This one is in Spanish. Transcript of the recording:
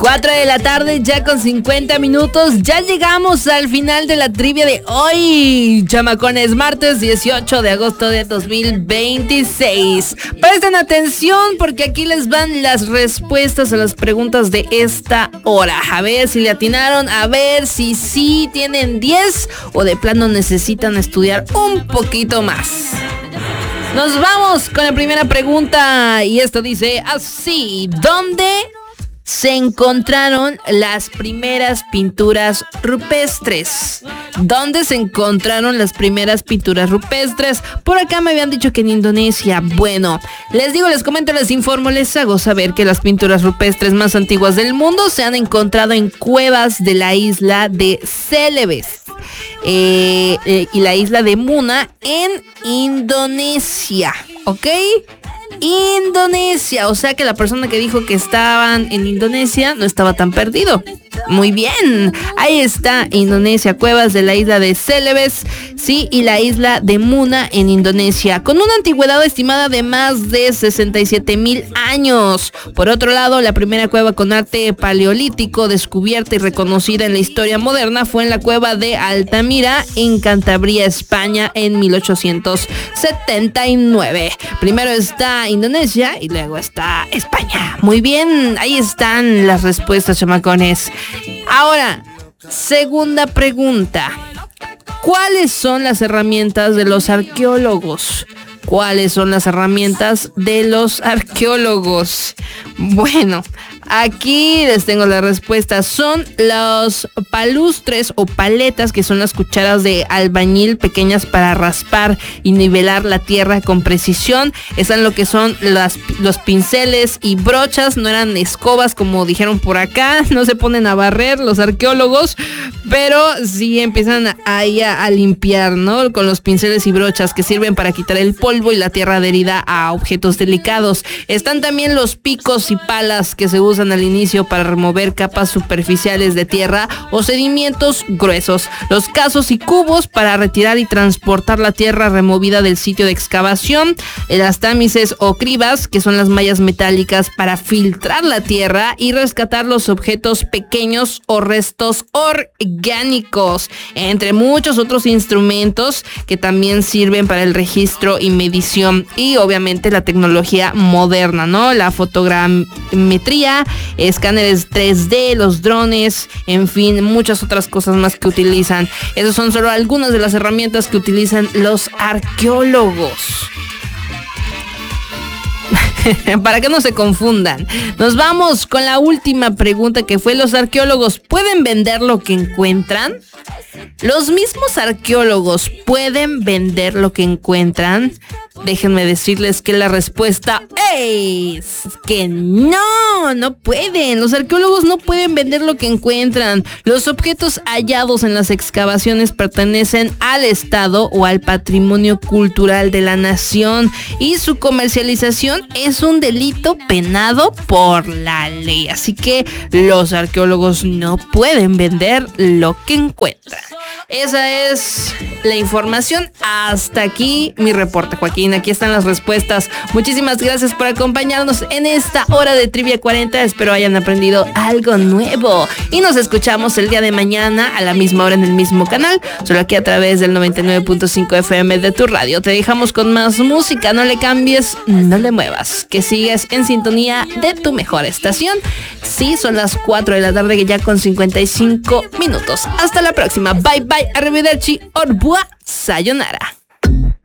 4 de la tarde, ya con 50 minutos. Ya llegamos al final de la trivia de hoy, chamacones. Martes 18 de agosto de 2026. Presten atención porque aquí les van las respuestas a las preguntas de esta hora. A ver si le atinaron, a ver si sí tienen 10 o de plano necesitan estudiar un poquito más. Nos vamos con la primera pregunta y esto dice así: ¿dónde se encontraron las primeras pinturas rupestres? ¿Dónde se encontraron las primeras pinturas rupestres? Por acá me habían dicho que en Indonesia. Bueno, les comento, les informo, les hago saber que las pinturas rupestres más antiguas del mundo se han encontrado en cuevas de la isla de Celebes y la isla de Muna en Indonesia, ¿ok? Indonesia, o sea que la persona que dijo que estaban en Indonesia no estaba tan perdido. Muy bien, ahí está Indonesia, cuevas de la isla de Celebes, sí, y la isla de Muna en Indonesia, con una antigüedad estimada de más de 67,000 años. Por otro lado, la primera cueva con arte paleolítico descubierta y reconocida en la historia moderna fue en la cueva de Altamira, en Cantabria, España, en 1879. Primero está Indonesia y luego está España. Muy bien, ahí están las respuestas, chamacones. Ahora, segunda pregunta. ¿Cuáles son las herramientas de los arqueólogos? ¿Cuáles son las herramientas de los arqueólogos? Bueno, aquí les tengo la respuesta. Son los palustres o paletas, que son las cucharas de albañil pequeñas para raspar y nivelar la tierra con precisión. Están lo que son los pinceles y brochas. No eran escobas como dijeron por acá. No se ponen a barrer los arqueólogos, pero sí empiezan ahí a limpiar, ¿no? Con los pinceles y brochas que sirven para quitar el polvo y la tierra adherida a objetos delicados. Están también los picos y palas que se usan al inicio para remover capas superficiales de tierra o sedimentos gruesos. Los cazos y cubos para retirar y transportar la tierra removida del sitio de excavación. Las tamices o cribas, que son las mallas metálicas para filtrar la tierra y rescatar los objetos pequeños o restos orgánicos, entre muchos otros instrumentos que también sirven para el registro y medición. Y obviamente la tecnología moderna, ¿no? La fotogrametría, escáneres 3D, los drones, en fin, muchas otras cosas más que utilizan. Esas son solo algunas de las herramientas que utilizan los arqueólogos. Para que no se confundan. Nos vamos con la última pregunta, que fue: ¿los arqueólogos pueden vender lo que encuentran? ¿Los mismos arqueólogos pueden vender lo que encuentran? Déjenme decirles que la respuesta es que no pueden. Los arqueólogos no pueden vender lo que encuentran. Los objetos hallados en las excavaciones pertenecen al Estado o al patrimonio cultural de la nación, y su comercialización es un delito penado por la ley. Así que los arqueólogos no pueden vender lo que encuentran. Esa es la información. Hasta aquí mi reporte, Joaquín. Aquí están las respuestas. Muchísimas gracias por acompañarnos en esta hora de Trivia 40. Espero hayan aprendido algo nuevo. Y nos escuchamos el día de mañana a la misma hora en el mismo canal, solo aquí a través del 99.5 FM de tu radio. Te dejamos con más música. No le cambies, no le muevas. Que sigues en sintonía de tu mejor estación. Sí, son las 4 de la tarde, ya con 55 minutos. Hasta la próxima. Bye bye. Arrivederci. Au revoir. Sayonara.